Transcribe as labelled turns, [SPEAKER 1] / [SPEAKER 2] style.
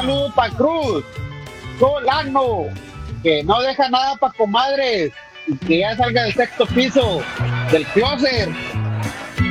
[SPEAKER 1] saludo para Cruz Solano, que no deja nada para comadres y que ya salga del sexto piso del closet.